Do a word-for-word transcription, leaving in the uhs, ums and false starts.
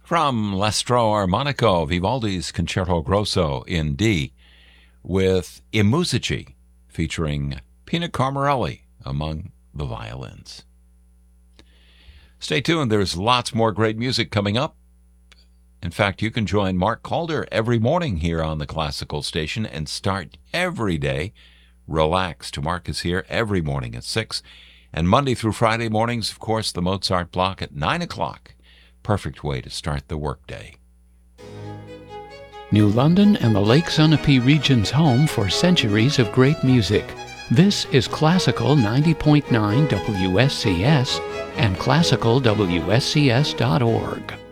From L'Astro Armonico, Vivaldi's Concerto Grosso in D, with I Musici, featuring Pina Carmarelli among the violins. Stay tuned, there's lots more great music coming up. In fact, you can join Mark Calder every morning here on the Classical Station and start every day relaxed. Mark is here every morning at six, and Monday through Friday mornings, of course, the Mozart block at nine o'clock. Perfect way to start the workday. New London and the Lake Sunapee region's home for centuries of great music. This is Classical ninety point nine W S C S and classical W S C S dot org.